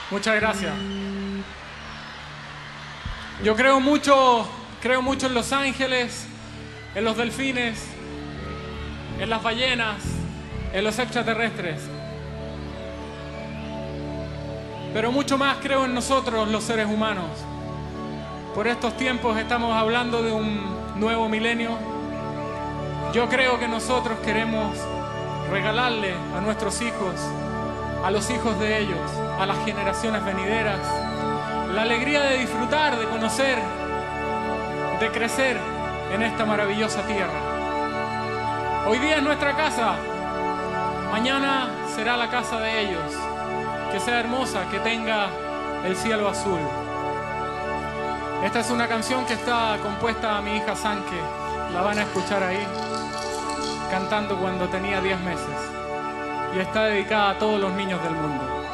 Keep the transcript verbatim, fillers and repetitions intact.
Muchas gracias. Yo creo mucho, creo mucho en los ángeles, en los delfines, en las ballenas, en los extraterrestres. Pero mucho más creo en nosotros, los seres humanos. Por estos tiempos estamos hablando de un nuevo milenio. Yo creo que nosotros queremos regalarle a nuestros hijos, a los hijos de ellos, a las generaciones venideras, la alegría de disfrutar, de conocer, de crecer en esta maravillosa tierra. Hoy día es nuestra casa, mañana será la casa de ellos. Que sea hermosa, que tenga el cielo azul. Esta es una canción que está compuesta a mi hija Sanke. La van a escuchar ahí, cantando cuando tenía diez meses. Y está dedicada a todos los niños del mundo.